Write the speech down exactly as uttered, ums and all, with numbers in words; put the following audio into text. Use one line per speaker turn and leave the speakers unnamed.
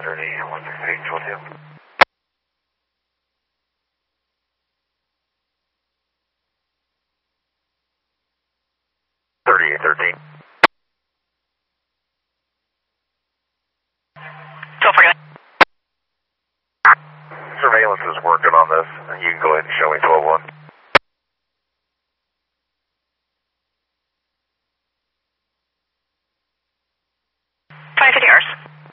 thirty and one sixty-eight, told you. thirty-eight thirteen.
Don't forget.
Surveillance is working on this. You can go ahead and show me twelve one.
twenty fifty hours.